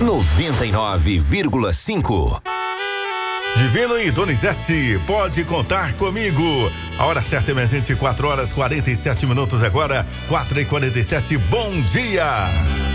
99,5. Divino e Donizete, pode contar comigo. A hora certa é, minha gente, 4 horas 47 minutos agora, 4h47. Bom dia!